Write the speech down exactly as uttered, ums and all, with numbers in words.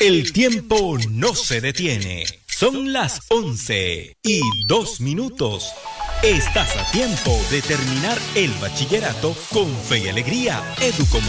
El tiempo no se detiene. Son las once y dos minutos. Estás a tiempo de terminar el bachillerato con fe y alegría. Educomunicación.